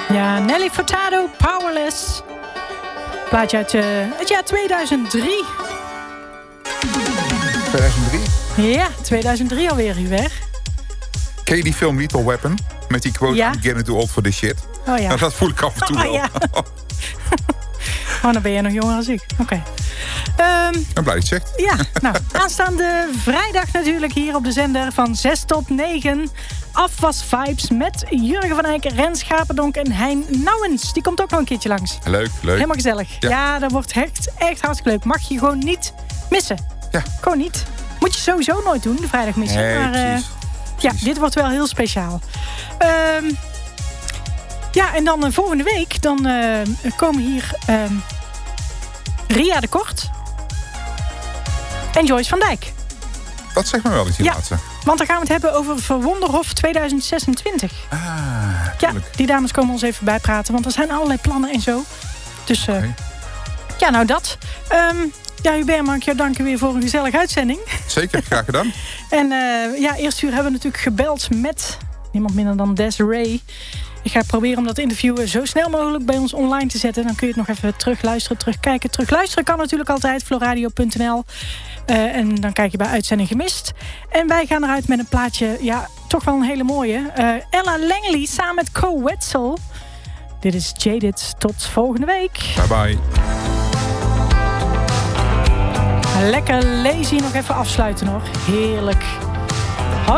Ja, Nelly Furtado, Powerless. Plaatje uit het jaar 2003. 2003? Ja, 2003 alweer, Hubert. Ken je die film Lethal Weapon? Met die quote, Ja. I'm getting too old for this shit. Oh ja. Nou, dat voel ik af en toe wel. Ja. Oh, dan ben jij nog jonger als ik. Oké. Ik ben blij dat je het zegt. Ja, nou, aanstaande vrijdag natuurlijk hier op de zender van 6 tot 9. Afwas Vibes met Jurgen van Eyck, Rens Schaperdonk en Hein Nouwens. Die komt ook nog een keertje langs. Leuk. Helemaal gezellig. Ja. Ja, dat wordt echt hartstikke leuk. Mag je gewoon niet missen. Ja. Gewoon niet. Moet je sowieso nooit doen, de vrijdag missen. Nee, maar precies. ja, dit wordt wel heel speciaal. Ja, en dan volgende week dan komen hier Ria de Kort en Joyce van Dijk. Dat zegt me wel iets, die Ja. laatste. Want dan gaan we het hebben over Verwonderhof 2026. Ah, Ja, tuurlijk. die dames komen ons even bijpraten, want er zijn allerlei plannen en zo. Dus ja, nou dat. Ja, Hubert, mag ik jou danken weer voor een gezellige uitzending. Zeker, graag gedaan. En ja, eerst uur hebben we natuurlijk gebeld met niemand minder dan Desiree. Ik ga proberen om dat interview zo snel mogelijk bij ons online te zetten. Dan kun je het nog even terugluisteren, terugkijken. Terugluisteren kan natuurlijk altijd, floradio.nl. En dan kijk je bij Uitzending Gemist. En wij gaan eruit met een plaatje, ja, toch wel een hele mooie. Ella Langley samen met Co Wetzel. Dit is Jaded. Tot volgende week. Bye bye. Lekker lazy nog even afsluiten hoor. Heerlijk.